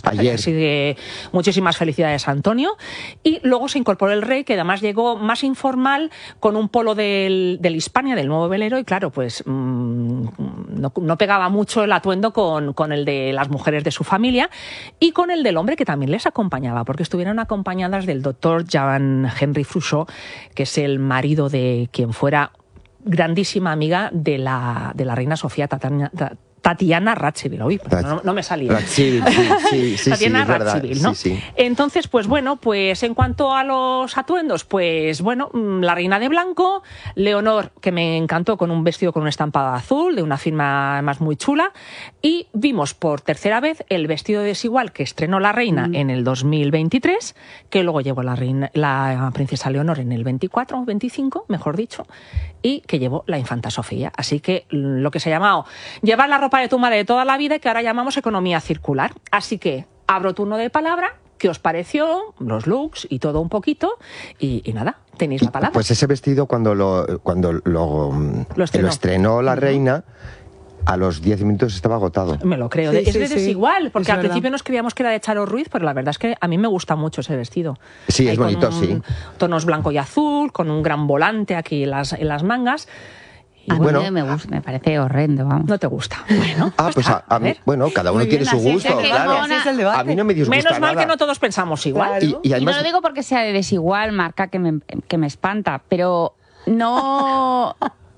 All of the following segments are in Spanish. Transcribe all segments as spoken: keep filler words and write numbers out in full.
Ayer. Así que muchísimas felicidades a Antonio. Y luego se incorporó el rey, que además llegó más informal, con un polo del, del Hispania, del nuevo velero, y claro, pues mmm, no, no pegaba mucho el atuendo con, con el de las mujeres de su familia y con el del hombre que también les acompañaba, porque estuvieron acompañadas del doctor Jean Henry Frouchot, que es el marido de quien fuera grandísima amiga de la, de la reina Sofía Tatiana, Tatiana Ratchivil. Uy, no, no me salía. Ratchivil, sí, sí, sí, Tatiana sí, es Ratchivil, ¿no? Sí, sí. Entonces, pues bueno, pues en cuanto a los atuendos, pues bueno, la reina de blanco, Leonor, que me encantó con un vestido con un estampado azul, de una firma además muy chula, y vimos por tercera vez el vestido desigual que estrenó la reina mm. en el dos mil veintitrés, que luego llevó la, reina, la princesa Leonor en el veinticuatro o veinticinco, mejor dicho, y que llevó la infanta Sofía. Así que lo que se ha llamado llevar la ropa de tu madre de toda la vida, que ahora llamamos economía circular. Así que abro turno de palabra. ¿Qué os pareció? Los looks y todo un poquito. Y, y nada, tenéis la palabra. Pues ese vestido cuando lo, cuando lo, lo, estrenó. lo estrenó la reina, a los diez minutos estaba agotado. Me lo creo. Sí, es sí, de desigual, porque al verdad. principio nos creíamos que era de Charo Ruiz, pero la verdad es que a mí me gusta mucho ese vestido. Sí, Ahí es bonito, un, sí. Tonos blanco y azul, con un gran volante aquí en las, en las mangas. Y a bueno, mí me, gusta, me parece horrendo, vamos. No te gusta. Bueno, ah, pues a, a mí, bueno, cada uno tiene su gusto, claro. A mí no me disgusta Menos mal nada. que no todos pensamos igual. Claro. Y, y, además, y no lo digo porque sea de desigual, marca que me, que me espanta, pero no...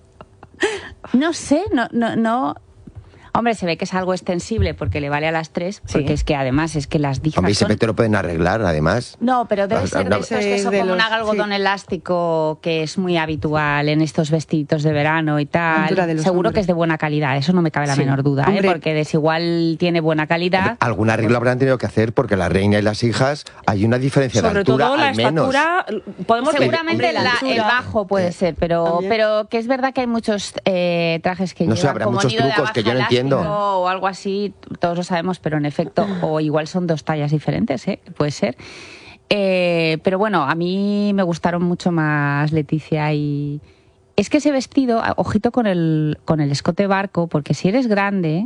No sé, no... no, no Hombre, se ve que es algo extensible porque le vale a las tres, porque sí. es que además es que las dijas Hombre, y son... siempre te lo pueden arreglar, además. No, pero debe ser de estos que son como un algodón sí. elástico que es muy habitual en estos vestiditos de verano y tal. Seguro hombres. que es de buena calidad, eso no me cabe la sí. menor duda, ¿eh? Porque desigual tiene buena calidad. Hombre, algún arreglo habrán tenido que hacer porque la reina y las hijas hay una diferencia Sobre de altura todo la al menos. Estatura, podemos Seguramente el, la, el bajo puede ser, pero, pero que es verdad que hay muchos eh, trajes que no llevan sé, habrá como muchos trucos que yo no entiendo. O algo así, todos lo sabemos, pero en efecto, o igual son dos tallas diferentes, ¿eh? Puede ser. Eh, pero bueno, a mí me gustaron mucho más Leticia y... Es que ese vestido, ojito con el, con el escote barco, porque si eres grande...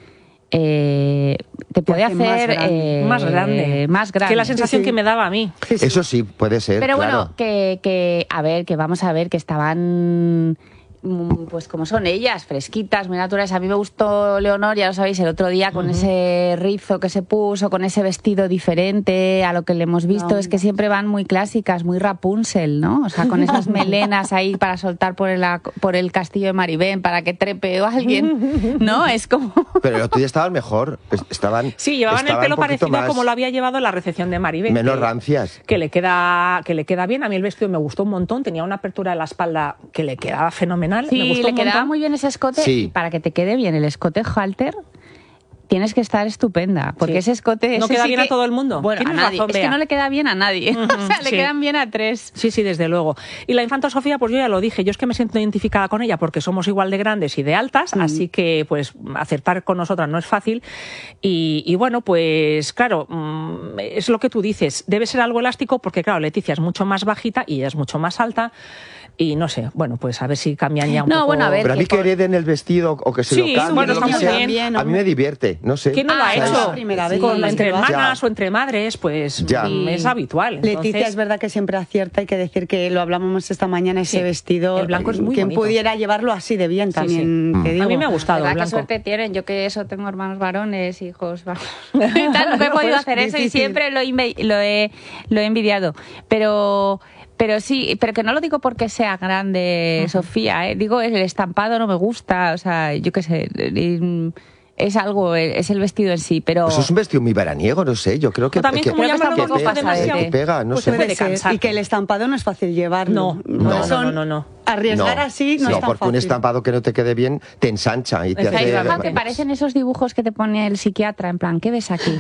Eh, te puede hacer más grande. Eh, más grande más grande que la sensación sí, sí. que me daba a mí. Sí, sí. Eso sí, puede ser. Pero claro. bueno, que, que a ver, que vamos a ver que estaban... pues como son ellas, fresquitas, muy naturales. A mí me gustó Leonor, ya lo sabéis, el otro día con uh-huh. ese rizo que se puso, con ese vestido diferente a lo que le hemos visto. No. Es que siempre van muy clásicas, muy Rapunzel, ¿no? O sea, con esas melenas ahí para soltar por el, por el castillo de Maribén para que trepe o alguien, ¿no? Es como... Pero el otro día estaban mejor, estaban... Sí, llevaban estaban el pelo parecido más... a como lo había llevado en la recepción de Maribén. Menos que, rancias. Que le, queda, que le queda bien. A mí el vestido me gustó un montón, tenía una apertura de la espalda que le quedaba fenomenal. Sí, me gustó le un quedaba montón. muy bien ese escote sí. y para que te quede bien el escote halter tienes que estar estupenda, porque sí. ese escote... ¿No ese queda sí bien que, a todo el mundo? Bueno, a nadie. Razón, es que no le queda bien a nadie. Uh-huh, o sea, le sí. quedan bien a tres. Sí, sí, desde luego. Y la infanta Sofía, pues yo ya lo dije, yo es que me siento identificada con ella porque somos igual de grandes y de altas, uh-huh. así que pues acertar con nosotras no es fácil. Y, y bueno, pues claro, es lo que tú dices, debe ser algo elástico porque claro, Leticia es mucho más bajita y ella es mucho más alta. Y no sé, bueno, pues a ver si cambian ya un no, poco... Bueno, a ver, pero a mí que por... hereden el vestido o que se sí, lo cambien, bueno, lo que sea, bien, a mí me divierte, no sé. ¿Quién no lo ha ah, hecho? La primera vez. Con, Sí, entre hermanas ya. o entre madres, pues ya. es habitual. Entonces... Leticia es verdad que siempre acierta, hay que decir que lo hablábamos esta mañana, ese sí. vestido. El blanco es muy Quien bonito. pudiera llevarlo así de bien también, sí, sí. te digo. A mí me ha gustado el blanco. Qué suerte tienen, yo que eso tengo hermanos varones, hijos... Tal, nunca he podido hacer eso y siempre lo he, lo he, lo he envidiado. Pero... Pero sí, pero que no lo digo porque sea grande uh-huh. Sofía, ¿eh? Digo, el estampado no me gusta, o sea, yo qué sé, es algo, es el vestido en sí, pero... Pues es un vestido muy veraniego, no sé, yo creo que... También que, como que, llaman que, un poco pega, demasiado, que pega, no pues sé. puede cansar. Y que el estampado no es fácil llevarlo. No, no, no, no, no, no. Arriesgar no, así no, no es tan porque fácil. un estampado que no te quede bien te ensancha y te hace... Fija que parecen esos dibujos que te pone el psiquiatra, en plan, ¿qué ves aquí?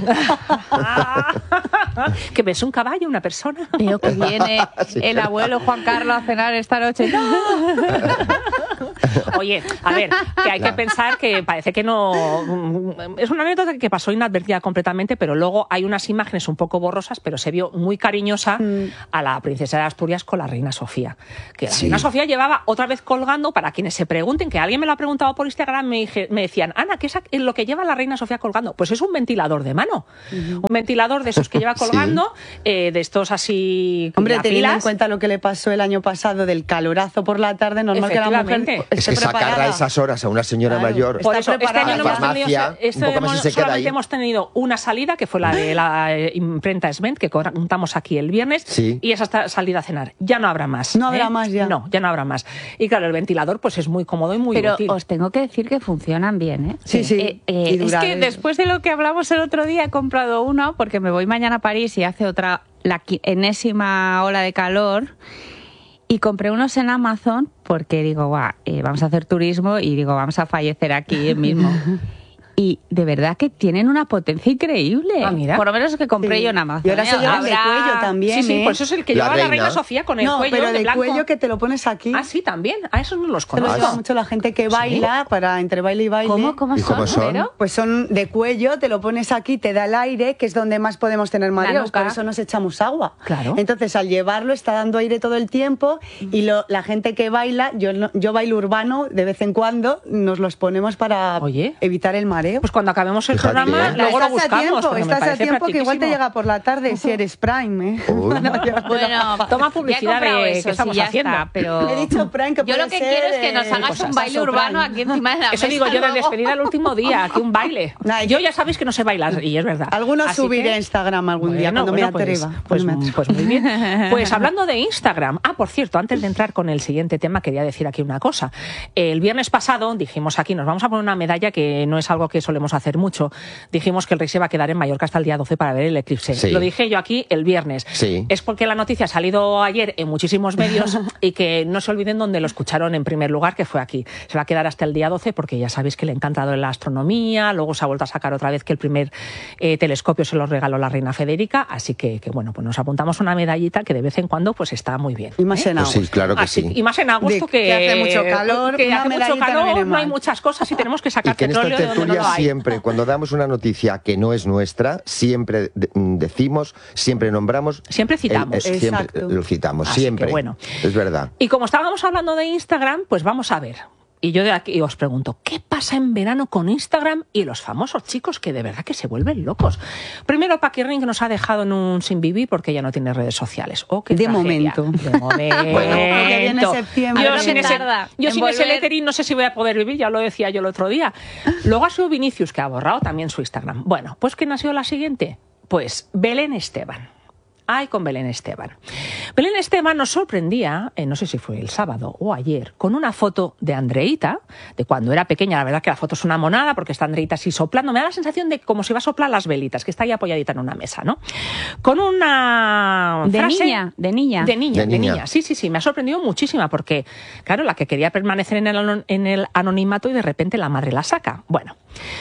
¿Que ves un caballo, una persona? Veo que viene sí, el abuelo Juan Carlos a cenar esta noche. Oye, a ver, que hay que pensar que parece que no... Es una anécdota que pasó inadvertida completamente, pero luego hay unas imágenes un poco borrosas, pero se vio muy cariñosa mm. a la princesa de Asturias con la reina Sofía. Que la sí. reina Sofía llevaba otra vez colgando, para quienes se pregunten, que alguien me lo ha preguntado por Instagram, me, dije, me decían, Ana, ¿qué es lo que lleva la reina Sofía colgando? Pues es un ventilador de mano. Uh-huh. Un ventilador de esos que lleva colgando, sí. eh, de estos así... Hombre, teniendo en cuenta lo que le pasó el año pasado del calorazo por la tarde, normal que la mujer es que sacar a esas horas a una señora claro, mayor por eso, este año no hemos farmacia, tenido, este un poco más hemos, si se queda ahí. hemos tenido una salida, que fue la de la imprenta Svent, que contamos aquí el viernes, sí. y esa salida a cenar. Ya no habrá más. No habrá ¿eh? más ya. No, ya no habrá más. Y claro, el ventilador pues es muy cómodo y muy Pero útil. Pero os tengo que decir que funcionan bien, ¿eh? Sí, sí. Eh, eh, es que después de lo que hablamos el otro día he comprado uno, porque me voy mañana a París y hace otra, la enésima ola de calor, y compré unos en Amazon porque digo, guau, eh, vamos a hacer turismo y digo, vamos a fallecer aquí mismo. Y de verdad que tienen una potencia increíble. Ah, mira. Por lo menos que compré sí. yo en Amazon. Y ahora se lleva el de cuello también. Sí, sí, ¿eh? por eso es el que la lleva reina. la reina Sofía con el no, cuello pero de de blanco. cuello que te lo pones aquí. Ah, sí, también. A esos no los conozco. Se lo lleva mucho la gente que baila, ¿sí? Para entre baile y baile. ¿Cómo, cómo, ¿Y son, cómo son? ¿Pero? Pues son de cuello, te lo pones aquí, te da el aire, que es donde más podemos tener mareos, por eso nos echamos agua. Claro. Entonces, al llevarlo, está dando aire todo el tiempo y lo, la gente que baila, yo, yo bailo urbano, de vez en cuando, nos los ponemos para Oye. evitar el mareo. Pues cuando acabemos el Fíjate, programa... ¿eh? Luego lo estás buscamos, a tiempo, estás a tiempo que igual te llega por la tarde si eres Prime, ¿eh? Bueno, toma publicidad de eso, que estamos sí, haciendo. Está, pero... He dicho Prime que yo lo que quiero es que nos hagas un baile urbano aquí encima de la Eso mesa. digo yo de despedida el último día, aquí un baile. Nah, yo ya sabéis que no sé bailar y es verdad. Algunos subiré que... a Instagram algún bueno, día cuando bueno, me pues, atreva. Pues, me pues, pues muy bien. Pues hablando de Instagram, ah, por cierto, antes de entrar con el siguiente tema quería decir aquí una cosa. El viernes pasado dijimos aquí, nos vamos a poner una medalla que no es algo que solemos hacer mucho. Dijimos que el rey se va a quedar en Mallorca hasta el día doce para ver el eclipse. Sí. Lo dije yo aquí el viernes. Sí. Es porque la noticia ha salido ayer en muchísimos medios y que no se olviden donde lo escucharon en primer lugar, que fue aquí. Se va a quedar hasta el día doce porque ya sabéis que le ha encantado la astronomía, luego se ha vuelto a sacar otra vez que el primer eh, telescopio se lo regaló la reina Federica, así que, que bueno, pues nos apuntamos una medallita que de vez en cuando pues está muy bien. Y más ¿eh? en agosto. Pues sí, claro que así, sí. Y más en agosto de, que, que hace mucho calor, que una hace mucho calor, no, no hay mal. muchas cosas y tenemos que sacar y que en petróleo esta de donde no tertulia lo hay. siempre, cuando damos una noticia que no es nuestra, siempre de, decimos, siempre nombramos. Siempre citamos. El, el, siempre lo citamos, Así siempre. que bueno. Es verdad. Y como estábamos hablando de Instagram, pues vamos a ver. Y yo de aquí os pregunto, ¿qué pasa en verano con Instagram y los famosos chicos que de verdad que se vuelven locos? Primero, Paquirrin, que nos ha dejado en un sin vivir porque ya no tiene redes sociales. Oh, qué de tragedia. momento. De momento. Bueno, porque viene septiembre. Yo no sin, ese, tarda yo en sin ese volver. lettering no sé si voy a poder vivir, ya lo decía yo el otro día. Luego ha sido Vinicius, que ha borrado también su Instagram. Bueno, pues ¿quién ha sido la siguiente? Pues Belén Esteban. Ay, con Belén Esteban. Belén Esteban nos sorprendía, eh, no sé si fue el sábado o ayer, con una foto de Andreita, de cuando era pequeña. La verdad que la foto es una monada porque está Andreita así soplando. Me da la sensación de como si va a soplar las velitas, que está ahí apoyadita en una mesa, ¿no? Con una de frase... niña, de niña. De niña, de de niña. niña. Sí, sí, sí, me ha sorprendido muchísima porque, claro, la que quería permanecer en el, en el anonimato y de repente la madre la saca. Bueno,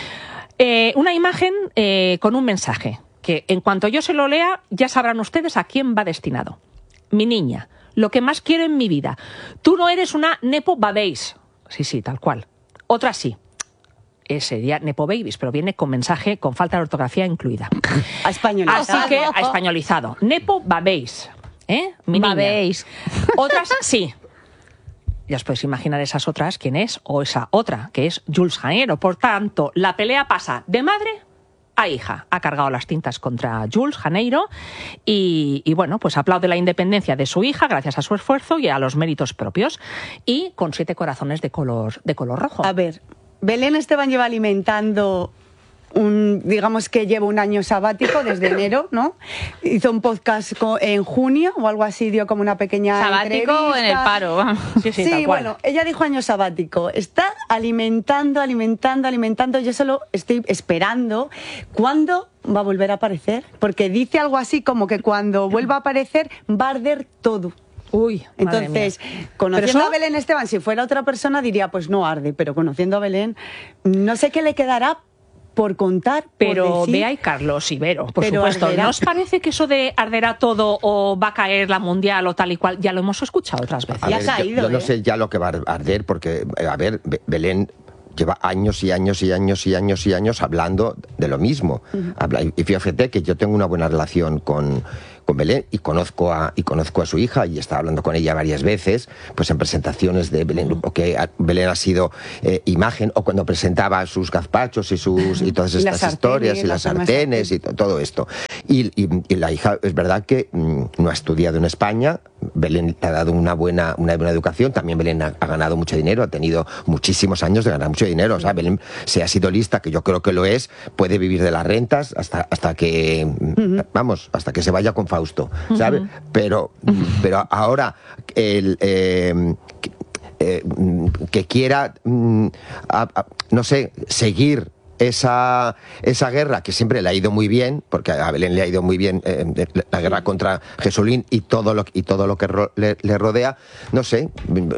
eh, una imagen eh, con un mensaje que en cuanto yo se lo lea, ya sabrán ustedes a quién va destinado. Mi niña, lo que más quiero en mi vida. Tú no eres una Nepo Babies. Sí, sí, tal cual. Otra sí. Eh, sería Nepo Babies, pero viene con mensaje, con falta de ortografía incluida. A españolizado. Así que, a españolizado. Nepo Babies. ¿Eh? Mi niña. Babies. Otras sí. Ya os podéis imaginar esas otras, quién es, o esa otra, que es Jules Janeiro. Por tanto, la pelea pasa de madre a hija. Ha cargado las tintas contra Jules Janeiro y, y bueno, pues aplaude la independencia de su hija gracias a su esfuerzo y a los méritos propios, y con siete corazones de color, de color rojo. A ver, Belén Esteban lleva alimentando un, digamos que lleva un año sabático desde enero, ¿no? Hizo un podcast en junio o algo así, dio como una pequeña sabático entrevista. En el paro. Sí, sí, sí tal cual. Bueno, ella dijo año sabático. Está alimentando, alimentando, alimentando. Yo solo estoy esperando cuándo va a volver a aparecer, porque dice algo así como que cuando vuelva a aparecer va a arder todo. Uy, entonces, conociendo eso... a Belén Esteban, si fuera otra persona diría, pues no arde, pero conociendo a Belén, no sé qué le quedará, por contar, pero por decir, Bea y Carlos Ibero, por pero supuesto. arderá. ¿No os parece que eso de arderá todo o va a caer la mundial o tal y cual? Ya lo hemos escuchado otras veces. A Ya ver, se ha yo, ido, yo no ¿eh? sé ya lo que va a arder, porque, a ver, Be- Belén lleva años y años y años y años y años hablando de lo mismo. Uh-huh. Habla, y fíjate que yo tengo una buena relación con, con Belén y conozco a y conozco a su hija y he estado hablando con ella varias veces, pues en presentaciones de Belén, o que Belén ha sido eh, imagen, o cuando presentaba sus gazpachos y sus y todas estas las historias sartenes, y las las sartenes y to- todo esto. Y, y, y la hija, es verdad que mm, no ha estudiado en España. Belén le ha dado una buena, una buena educación. También Belén ha, ha ganado mucho dinero, ha tenido muchísimos años de ganar mucho dinero. O sea, Belén, si ha sido lista, que yo creo que lo es, puede vivir de las rentas hasta, hasta que, uh-huh. vamos, hasta que se vaya con Fausto, ¿sabes? Uh-huh. Pero, pero ahora, el, eh, que, eh, que quiera, mm, a, a, no sé, seguir esa esa guerra que siempre le ha ido muy bien, porque a Belén le ha ido muy bien eh, la guerra contra Jesulín y todo lo y todo lo que ro, le, le rodea, no sé,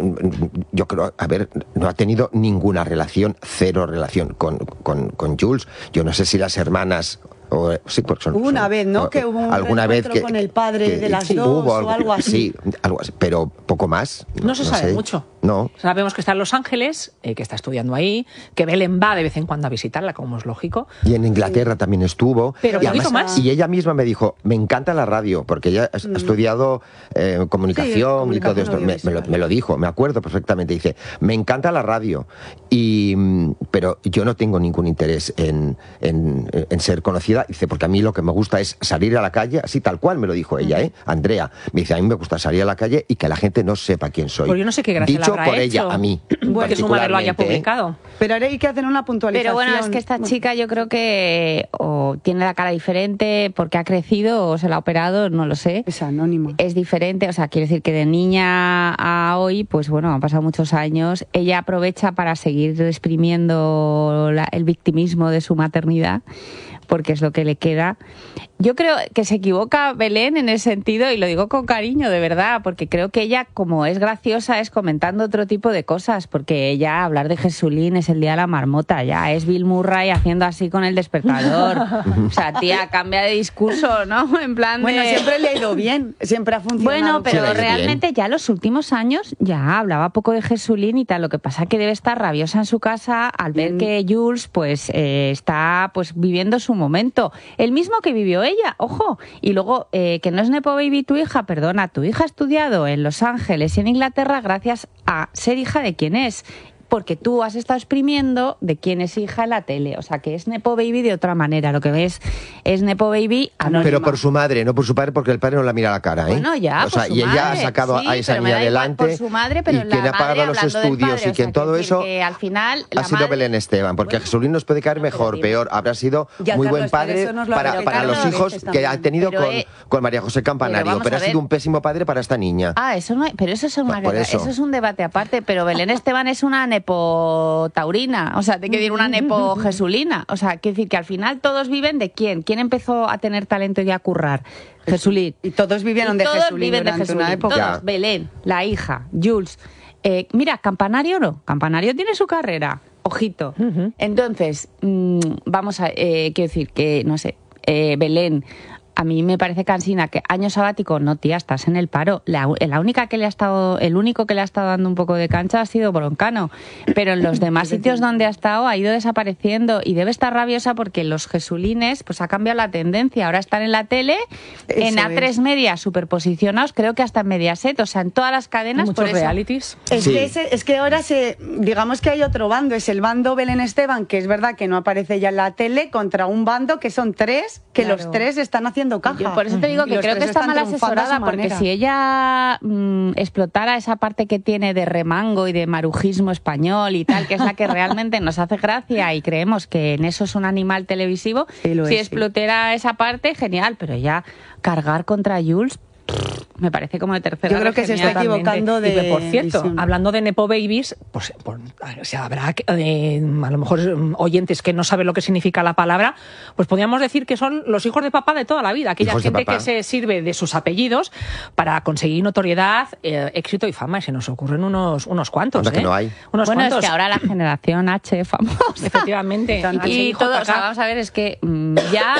yo creo, a ver, no ha tenido ninguna relación, cero relación con, con, con Jules. Yo no sé si las hermanas o, sí, porque son, una son, vez, ¿no? O, que hubo un alguna vez que, con el padre que, de las sí, dos hubo o algo, algo así. Sí, algo así, pero poco más. No, no se no sabe sé. mucho. No. Sabemos que está en Los Ángeles, eh, que está estudiando ahí, que Belén va de vez en cuando a visitarla, como es lógico. Y en Inglaterra sí. también estuvo. Pero y, además, más. y ella misma me dijo, me encanta la radio, porque ella mm. ha estudiado eh, comunicación, sí, y todo esto. Me, me, lo, me lo dijo, me acuerdo perfectamente. Dice, me encanta la radio, y, pero yo no tengo ningún interés en, en, en ser conocida. Dice, porque a mí lo que me gusta es salir a la calle, así tal cual me lo dijo ella, ¿eh? Andrea. Me dice, a mí me gusta salir a la calle y que la gente no sepa quién soy. Pues yo no sé qué gracia Dicho habrá por hecho. ella, a mí. Bueno, que su madre lo haya publicado. ¿Eh? Pero ahora hay que hacer una puntualización. Pero bueno, es que esta chica yo creo que o tiene la cara diferente porque ha crecido o se la ha operado, no lo sé. Es anónima. Es diferente, o sea, quiere decir que de niña a hoy, pues bueno, han pasado muchos años. Ella aprovecha para seguir exprimiendo la, el victimismo de su maternidad, porque es lo que le queda. Yo creo que se equivoca Belén en ese sentido, y lo digo con cariño, de verdad, porque creo que ella, como es graciosa, es comentando otro tipo de cosas, porque ella, hablar de Jesulín es el día de la marmota, ya es Bill Murray haciendo así con el despertador. O sea, tía, cambia de discurso, ¿no? En plan de... Bueno, siempre le ha ido bien, siempre ha funcionado. Bueno, pero sí, realmente bien. ya en los últimos años ya hablaba poco de Jesulín y tal. Lo que pasa es que debe estar rabiosa en su casa al ver mm. que Jules pues eh, está pues viviendo su momento. El mismo que vivió ella, ojo. Y luego, eh, que no es Nepo Baby tu hija, perdona, tu hija ha estudiado en Los Ángeles y en Inglaterra gracias a ser hija de quien es. Porque tú has estado exprimiendo de quién es hija en la tele. O sea, que es Nepo Baby de otra manera. Lo que ves es Nepo Baby anónima. Pero por su madre, no por su padre, porque el padre no la mira a la cara, ¿eh? Bueno, ya, o sea, por su y ella madre. ha sacado sí, a esa niña adelante. Por su madre, pero y quien la ha pagado los estudios padre, y quien o sea, todo eso que al final, ha sido madre... Belén Esteban. Porque bueno, a Jesulín nos puede caer no, mejor, peor. Habrá sido ya, muy Carlos, buen padre para, para los hijos que ha tenido con, eh, con María José Campanario. Pero, pero ha sido un pésimo padre para esta niña. Ah, eso no, pero eso es una por eso. eso es un debate aparte. Pero Belén Esteban es una nepo taurina. O sea, te quiero decir, una nepo jesulina. O sea, quiero decir que al final todos viven de quién. ¿Quién empezó a tener talento y a currar? Jesulín. Y todos vivieron y de todos Jesulín viven de durante Jesulín. una época. Todos. Ya. Belén, la hija, Jules. Eh, mira, Campanario no. Campanario tiene su carrera. Ojito. Uh-huh. Entonces, mmm, vamos a... Eh, quiero decir que, no sé, eh, Belén... A mí me parece cansina que año sabático, no tía, estás en el paro. La, la única que le ha estado, el único que le ha estado dando un poco de cancha ha sido Broncano. Pero en los demás sitios donde ha estado ha ido desapareciendo y debe estar rabiosa porque los jesulines pues ha cambiado la tendencia. Ahora están en la tele, eso en A tres es. Media superposicionados, creo que hasta en Mediaset, o sea, en todas las cadenas. Muchos por eso. realities. Es, Sí. que ese, es que ahora se, digamos que hay otro bando, es el bando Belén Esteban, que es verdad que no aparece ya en la tele, contra un bando que son tres, que Claro. los tres están haciendo caja. Yo por eso te digo Y que los creo que tres está están mal triunfando a su asesorada, porque manera. si ella mmm, explotara esa parte que tiene de remango y de marujismo español y tal, que es la que realmente nos hace gracia y creemos que en eso es un animal televisivo, Sí, lo si es, explotara sí. esa parte, genial, pero ya cargar contra Jules... me parece como de tercera. Yo creo que se está Totalmente. equivocando de Y que, por cierto, visión. hablando de Nepo Babies, pues, pues o sea, habrá eh, a lo mejor oyentes que no saben lo que significa la palabra, pues podríamos decir que son los hijos de papá de toda la vida, aquella Hijos de gente papá. que se sirve de sus apellidos para conseguir notoriedad, eh, éxito y fama, y se nos ocurren unos, unos cuantos. Anda, que ¿eh? no hay. Unos Bueno, cuantos. es que ahora la generación H famosa. Efectivamente. H Y I J todo, o sea, K. vamos a ver, es que mm, ya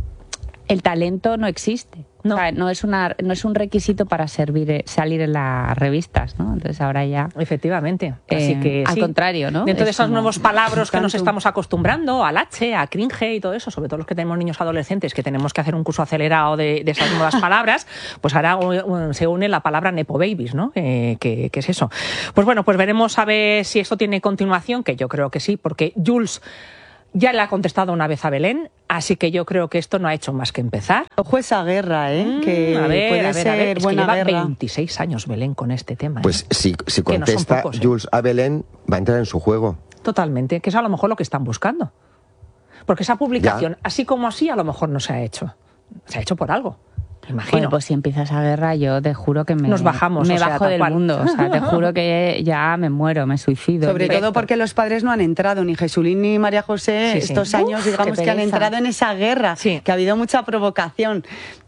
el talento no existe. No. O sea, no es una no es un requisito para servir eh, salir en las revistas, ¿no? Entonces ahora ya Efectivamente. Así Eh, que al sí. contrario, ¿no? Dentro de Es esos como nuevos palabras que nos tanto. estamos acostumbrando, al H, a cringe y todo eso, sobre todo los que tenemos niños adolescentes, que tenemos que hacer un curso acelerado de, de esas nuevas palabras, pues ahora uh, se une la palabra Nepo Babies, ¿no? Eh, que, que es eso. Pues bueno, pues veremos a ver si esto tiene continuación, que yo creo que sí, porque Jules ya le ha contestado una vez a Belén, así que yo creo que esto no ha hecho más que empezar. Ojo esa guerra, ¿eh? Mm, que a ver, puede a ver, ser a ver. Es que buena lleva guerra. veintiséis años Belén con este tema. ¿eh? Pues si, si Que no son contesta pocos, ¿eh? Jules a Belén, va a entrar en su juego. Totalmente, que es a lo mejor lo que están buscando. Porque esa publicación, Ya. así como así, a lo mejor no se ha hecho. Se ha hecho por algo, imagino. Bueno, pues si empieza esa guerra, yo te juro que me, Nos bajamos, me o sea, bajo tal del cual. mundo. O sea, te juro que ya me muero, me suicido. Sobre Directo. todo porque los padres no han entrado, ni Jesulín ni María José, Sí, sí. estos años, Uf, digamos qué que han pereza. entrado en esa guerra, Sí. que ha habido mucha provocación.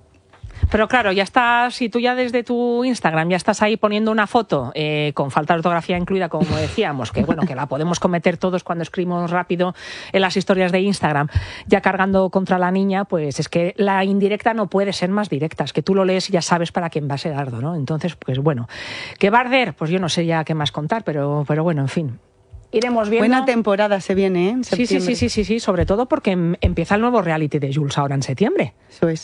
Pero claro, ya estás, si tú ya desde tu Instagram ya estás ahí poniendo una foto eh, con falta de ortografía incluida, como decíamos, que bueno, que la podemos cometer todos cuando escribimos rápido en las historias de Instagram, ya cargando contra la niña, pues es que la indirecta no puede ser más directa, es que tú lo lees y ya sabes para quién va ese dardo, ¿no? Entonces, pues bueno, ¿qué va a arder? Pues yo no sé ya qué más contar, pero, pero bueno, en fin. Iremos viendo. Buena temporada se viene, ¿eh? En Sí, sí, sí, septiembre. sí, sí, sí, sobre todo porque em- empieza el nuevo reality de Jules ahora en septiembre. Eso es.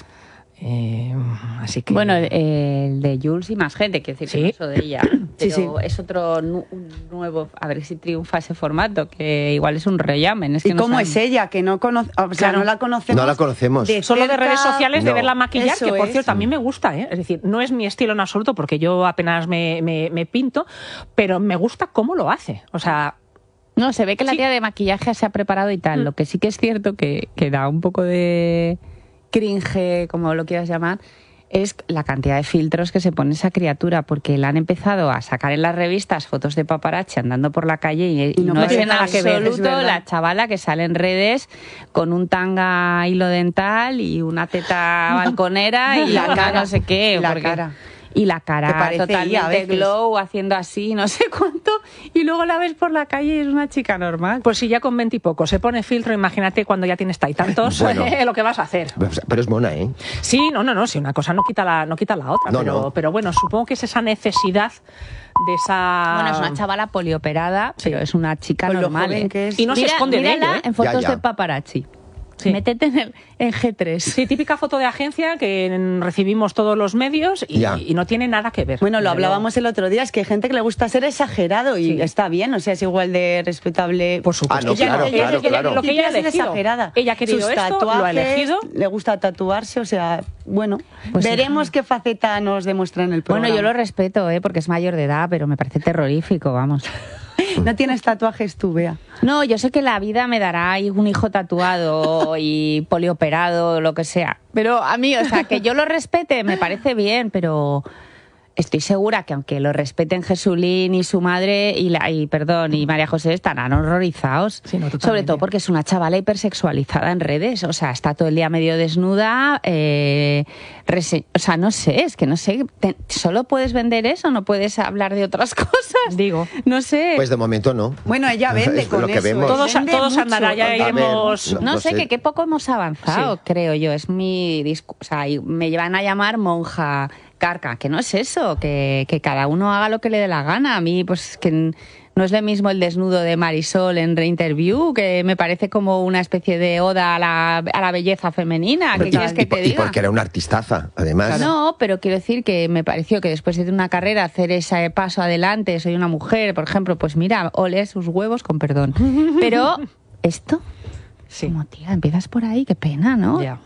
Eh, así que... Bueno, el, el de Jules y más gente, quiero decir, Sí. que no es lo de ella. Sí, Pero sí. es otro nu- un nuevo, a ver si triunfa ese formato, que igual es un rellamen. Es que ¿Y no cómo sabemos. es ella? Que no conoce, o sea, Claro. no la conocemos. No la conocemos. Solo de cerca. redes sociales, de No. verla maquillar, Eso que por es. cierto a mí me gusta, ¿eh? Es decir, no es mi estilo en absoluto porque yo apenas me, me, me pinto, pero me gusta cómo lo hace. O sea, No, se ve que la Sí. tía de maquillaje se ha preparado y tal. Mm. Lo que sí que es cierto que, que da un poco de cringe, como lo quieras llamar, es la cantidad de filtros que se pone esa criatura, porque la han empezado a sacar en las revistas fotos de paparazzi andando por la calle y, y no no, es parece en nada que ver, es absoluto verdad. la chavala que sale en redes con un tanga hilo dental y una teta balconera y La una cara, no sé qué. la porque- cara. Y la Que cara parece ella a totalmente veces. glow, haciendo así, no sé cuánto, y luego la ves por la calle y es una chica normal. pues si ya con veintipocos se pone filtro, imagínate cuando ya tienes tantos Bueno. lo que vas a hacer. Pero es mona, ¿eh? Sí, no, no, no, si una cosa no quita la, no quita la otra, No, pero, no. pero bueno, supongo que es esa necesidad de esa... Bueno, es una chavala polioperada, Sí. pero es una chica Con lo normal. joven ¿eh? que es. Y no se Mira- esconde de mírala ello, ¿eh? en fotos Ya, ya. de paparazzi. Sí. Métete en, el, en G tres. Sí, típica foto de agencia que mm, recibimos todos los medios y, Ya. y no tiene nada que ver. Bueno, lo Desde hablábamos el otro día, es que hay gente que le gusta ser exagerado y Sí. está bien, o sea, es igual de respetable. Por supuesto. Ah, no, Ella- claro, ella- claro, ella- claro. Lo que ella ha Quiere ser elegido. exagerada. Ella ha querido Sus esto, lo ha tatuajes, elegido. le gusta tatuarse, o sea, bueno, Pues sí. veremos qué faceta nos demuestra en el programa. Bueno, yo lo respeto, ¿eh? Porque es mayor de edad, pero me parece terrorífico, vamos. No tienes tatuajes tú, Bea. No, yo sé que la vida me dará un hijo tatuado y polioperado, lo que sea. Pero a mí, o sea, que yo lo respete me parece bien, pero estoy segura que aunque lo respeten Jesulín y su madre y, la, y perdón y María José estarán horrorizados. Sí, no, totalmente. Sobre todo porque es una chavala hipersexualizada en redes. O sea, está todo el día medio desnuda. Eh, rese- o sea, no sé, es que no sé. te- ¿Solo puedes vender eso? ¿No puedes hablar de otras cosas? Digo. No sé. Pues de momento no. Bueno, ella vende Es con lo que eso. vemos. ¿eh? Todos, Vende todos mucho. andará, ya A ver, iremos... no- No, no sé, sé. que qué poco hemos avanzado, Sí. creo yo. Es mi discu- o sea, y me llevan a llamar monja carca, que no es eso, que, que cada uno haga lo que le dé la gana. A mí, pues, que n- no es lo mismo el desnudo de Marisol en Reinterview, que me parece como una especie de oda a la, a la belleza femenina. ¿Qué Total. quieres que Y, po- te y diga? porque era una artistaza, además. No, pero quiero decir que me pareció que después de una carrera hacer ese paso adelante, soy una mujer, por ejemplo, pues mira, ole sus huevos con perdón. Pero esto, Sí. como tía, empiezas por ahí, qué pena, ¿no? Ya.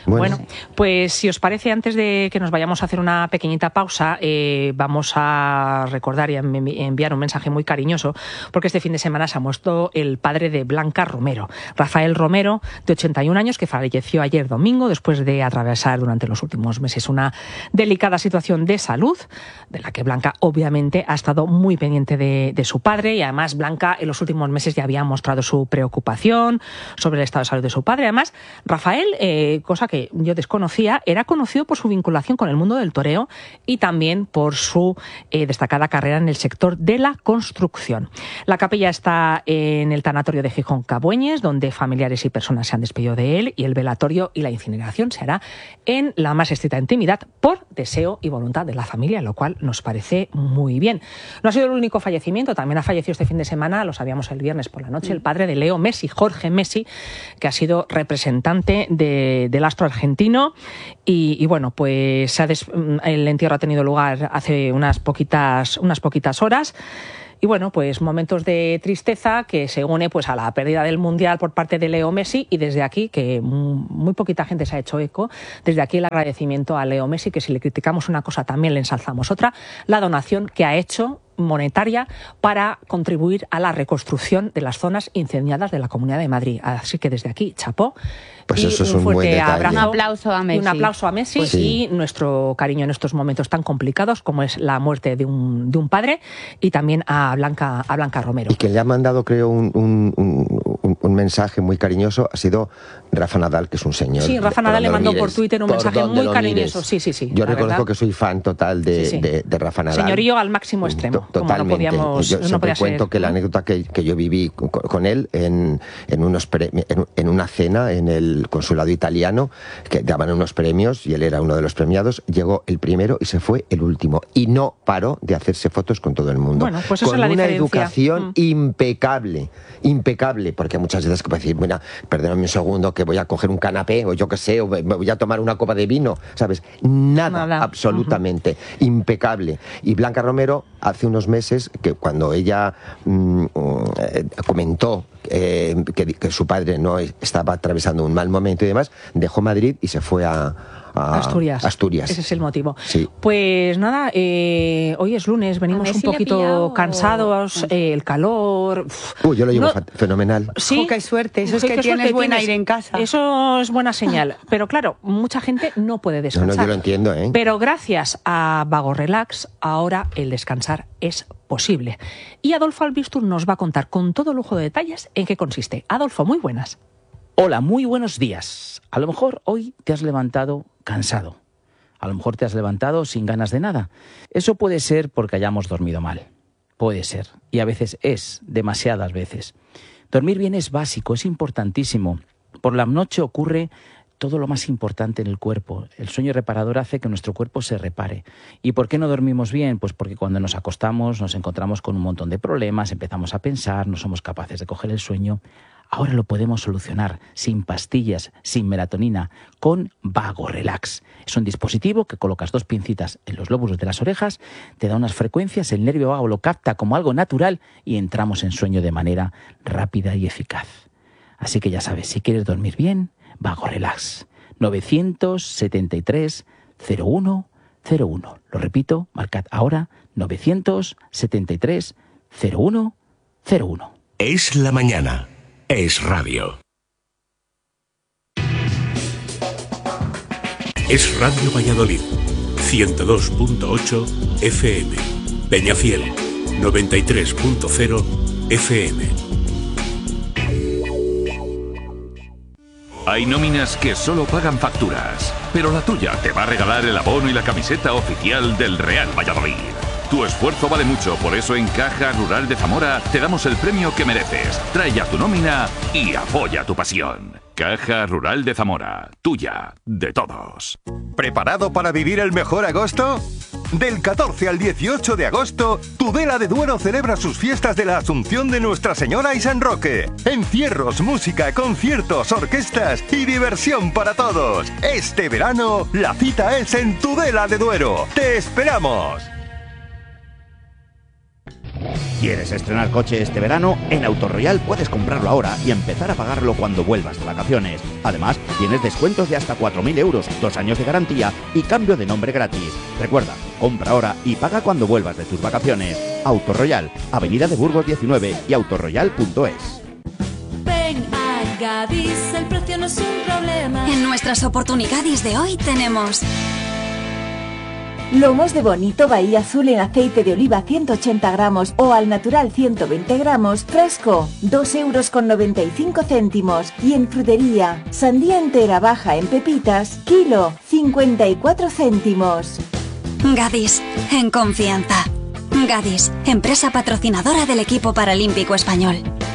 Bueno, bueno, pues si os parece, antes de que nos vayamos a hacer una pequeñita pausa, eh, vamos a recordar y a enviar un mensaje muy cariñoso, porque este fin de semana se ha muerto el padre de Blanca Romero, Rafael Romero, de ochenta y un años, que falleció ayer domingo después de atravesar durante los últimos meses una delicada situación de salud, de la que Blanca obviamente ha estado muy pendiente de, de su padre, y además Blanca en los últimos meses ya había mostrado su preocupación sobre el estado de salud de su padre. Además, Rafael, eh, cosa que yo desconocía, era conocido por su vinculación con el mundo del toreo y también por su eh, destacada carrera en el sector de la construcción. La capilla está en el tanatorio de Gijón Cabueñes, donde familiares y personas se han despedido de él, y el velatorio y la incineración se hará en la más estricta intimidad por deseo y voluntad de la familia, lo cual nos parece muy bien. No ha sido el único fallecimiento, también ha fallecido este fin de semana, lo sabíamos el viernes por la noche, el padre de Leo Messi, Jorge Messi, que ha sido representante de, del astro argentino, y, y bueno, pues se ha des, el entierro ha tenido lugar hace unas poquitas, unas poquitas horas. Y bueno, pues momentos de tristeza que se une pues a la pérdida del Mundial por parte de Leo Messi, y desde aquí, que muy poquita gente se ha hecho eco, desde aquí el agradecimiento a Leo Messi, que si le criticamos una cosa también le ensalzamos otra, la donación que ha hecho monetaria para contribuir a la reconstrucción de las zonas incendiadas de la Comunidad de Madrid. Así que desde aquí, chapó. Pues y eso es un un fuerte buen detalle. abrazo, un aplauso a Messi. Y un aplauso a Messi, pues sí. sí. Y nuestro cariño en estos momentos tan complicados como es la muerte de un, de un padre, y también a Blanca, a Blanca Romero. Y quien le ha mandado, creo, un, un, un, un mensaje muy cariñoso ha sido Rafa Nadal, que es un señor. Sí, Rafa Nadal le mandó por Twitter un mensaje muy cariñoso. Sí, sí, sí. Yo reconozco que soy fan total de, sí, sí. de, de Rafa Nadal. Señorío al máximo extremo. Totalmente. Como no podíamos, yo no siempre podía cuento ser, que ¿no? la anécdota que, que yo viví con, con él en, en, unos pre, en, en una cena en el consulado italiano, que daban unos premios y él era uno de los premiados, llegó el primero y se fue el último. Y no paró de hacerse fotos con todo el mundo. Bueno, pues eso con es la una diferencia. educación Mm. impecable, impecable, porque muchas veces que puedes decir, bueno, perdóname un segundo que voy a coger un canapé, o yo qué sé, o me voy a tomar una copa de vino, ¿sabes? Nada, Nada. absolutamente, uh-huh. impecable. Y Blanca Romero, hace unos meses, que cuando ella mmm, eh, comentó eh, que, que su padre no estaba atravesando un mal momento y demás, dejó Madrid y se fue a A Asturias. Asturias. Ese es el motivo. Sí. Pues nada, eh, hoy es lunes, venimos un poquito cansados, eh, el calor. Uy, yo lo llevo no, fenomenal. Sí, oh, qué suerte, eso es que qué tienes buen tienes. aire en casa. Eso es buena señal. Pero claro, mucha gente no puede descansar. No, no, yo lo entiendo, ¿eh? Pero gracias a Vago Relax, ahora el descansar es posible. Y Adolfo Albistur nos va a contar con todo lujo de detalles en qué consiste. Adolfo, muy buenas. Hola, muy buenos días. A lo mejor hoy te has levantado cansado. A lo mejor te has levantado sin ganas de nada. Eso puede ser porque hayamos dormido mal. Puede ser. Y a veces es, demasiadas veces. Dormir bien es básico, es importantísimo. Por la noche ocurre todo lo más importante en el cuerpo. El sueño reparador hace que nuestro cuerpo se repare. ¿Y por qué no dormimos bien? Pues porque cuando nos acostamos nos encontramos con un montón de problemas, empezamos a pensar, no somos capaces de coger el sueño. Ahora lo podemos solucionar sin pastillas, sin melatonina, con Vago Relax. Es un dispositivo que colocas dos pincitas en los lóbulos de las orejas, te da unas frecuencias, el nervio vago lo capta como algo natural y entramos en sueño de manera rápida y eficaz. Así que ya sabes, si quieres dormir bien, Vago Relax. novecientos setenta y tres cero uno cero uno. Lo repito, marcad ahora novecientos setenta y tres cero uno cero uno. Es la mañana. Es radio. Es Radio Valladolid, ciento dos punto ocho F M. Peñafiel, noventa y tres punto cero F M. Hay nóminas que solo pagan facturas, pero la tuya te va a regalar el abono y la camiseta oficial del Real Valladolid. Tu esfuerzo vale mucho, por eso en Caja Rural de Zamora te damos el premio que mereces. Trae ya tu nómina y apoya tu pasión. Caja Rural de Zamora, tuya, de todos. ¿Preparado para vivir el mejor agosto? Del catorce al dieciocho de agosto, Tudela de Duero celebra sus fiestas de la Asunción de Nuestra Señora y San Roque. Encierros, música, conciertos, orquestas y diversión para todos. Este verano, la cita es en Tudela de Duero. ¡Te esperamos! ¿Quieres estrenar coche este verano? En Autoroyal puedes comprarlo ahora y empezar a pagarlo cuando vuelvas de vacaciones. Además, tienes descuentos de hasta cuatro mil euros, dos años de garantía y cambio de nombre gratis. Recuerda, compra ahora y paga cuando vuelvas de tus vacaciones. Autoroyal, Avenida de Burgos diecinueve y autoroyal punto es. Ven a Gadis, el precio no es un problema. En nuestras oportunidades de hoy tenemos... Lomos de bonito Bahía Azul en aceite de oliva ciento ochenta gramos o al natural ciento veinte gramos, fresco, dos euros con noventa y cinco céntimos. Y en frutería, sandía entera baja en pepitas, kilo, cincuenta y cuatro céntimos. Gadis, en confianza. Gadis, empresa patrocinadora del equipo paralímpico español.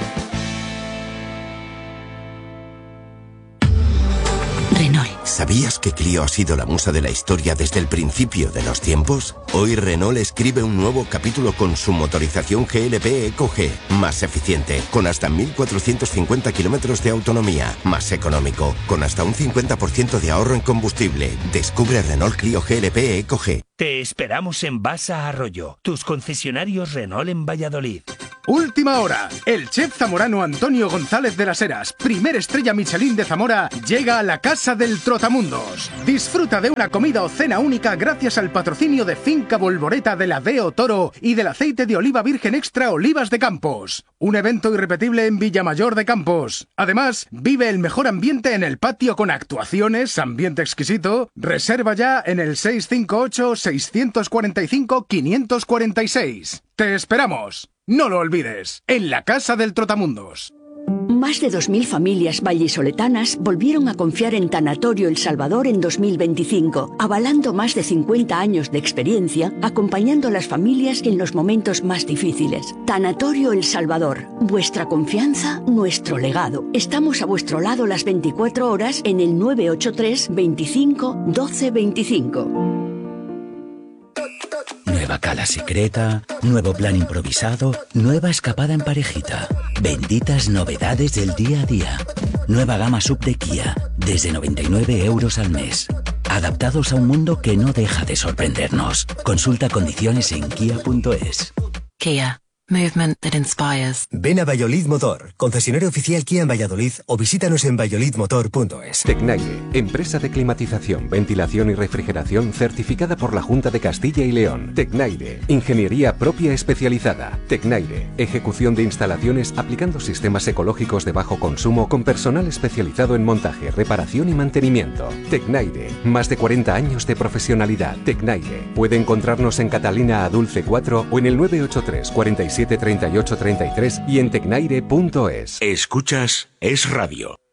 Renault. ¿Sabías que Clio ha sido la musa de la historia desde el principio de los tiempos? Hoy Renault escribe un nuevo capítulo con su motorización G L P Eco G, más eficiente, con hasta mil cuatrocientos cincuenta kilómetros de autonomía, más económico, con hasta un cincuenta por ciento de ahorro en combustible. Descubre Renault Clio G L P Eco G. Te esperamos en Basa Arroyo, tus concesionarios Renault en Valladolid. Última hora. El chef zamorano Antonio González de las Heras, primer estrella Michelin de Zamora, llega a la Casa del Trotamundos. Disfruta de una comida o cena única gracias al patrocinio de Finca Volvoreta de la Deo Toro y del aceite de oliva virgen extra Olivas de Campos. Un evento irrepetible en Villamayor de Campos. Además, vive el mejor ambiente en el patio con actuaciones, ambiente exquisito. Reserva ya en el seis cinco ocho, seis cuatro cinco, cinco cuatro seis. ¡Te esperamos! No lo olvides, en la Casa del Trotamundos. Más de dos mil familias vallisoletanas volvieron a confiar en Tanatorio El Salvador en dos mil veinticinco, avalando más de cincuenta años de experiencia, acompañando a las familias en los momentos más difíciles. Tanatorio El Salvador, vuestra confianza, nuestro legado. Estamos a vuestro lado las veinticuatro horas en el nueve ocho tres, veinticinco, doce veinticinco. Nueva cala secreta, nuevo plan improvisado, nueva escapada en parejita. Benditas novedades del día a día. Nueva gama sub de Kia, desde noventa y nueve euros al mes. Adaptados a un mundo que no deja de sorprendernos. Consulta condiciones en kia punto es. Kia. Movement that inspires. Ven a Valladolid Motor, concesionario oficial Kia en Valladolid, o visítanos en valladolid motor punto es. Tecnaire, empresa de climatización, ventilación y refrigeración certificada por la Junta de Castilla y León. Tecnaire, ingeniería propia especializada. Tecnaire, ejecución de instalaciones aplicando sistemas ecológicos de bajo consumo con personal especializado en montaje, reparación y mantenimiento. Tecnaire, más de cuarenta años de profesionalidad. Tecnaire, puede encontrarnos en Catalina Adulce cuatro o en el nueve ocho tres, cuarenta y siete, treinta y ocho, treinta y tres y en tecnaire punto es. Escuchas Es Radio.